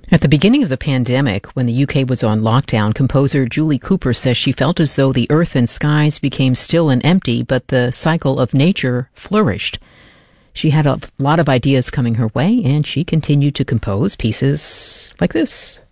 At the beginning of the pandemic, when the UK was on lockdown, composer Julie Cooper says she felt as though the earth and skies became still and empty, but the cycle of nature flourished. She had a lot of ideas coming her way, and she continued to compose pieces like this.